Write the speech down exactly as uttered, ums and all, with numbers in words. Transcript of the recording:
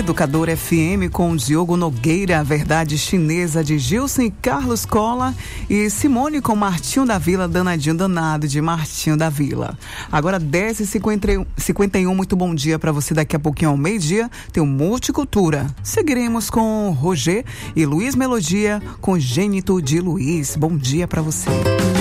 Educador F M com Diogo Nogueira, Verdade Chinesa de Gilson e Carlos Cola, e Simone com Martinho da Vila, Danadinho Danado de Martinho da Vila. Agora dez e cinquenta e um, muito bom dia para você. Daqui a pouquinho ao meio-dia tem o Multicultura. Seguiremos com Roger e Luiz Melodia, Congênito de Luiz. Bom dia para você.